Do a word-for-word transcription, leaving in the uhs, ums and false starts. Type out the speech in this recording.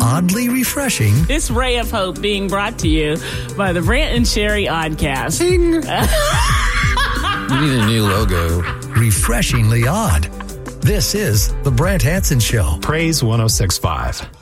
oddly refreshing. This ray of hope being brought to you by the Brant and Sherry Oddcast. You need a new logo. Refreshingly odd. This is The Brant Hanson Show. Praise one oh six point five.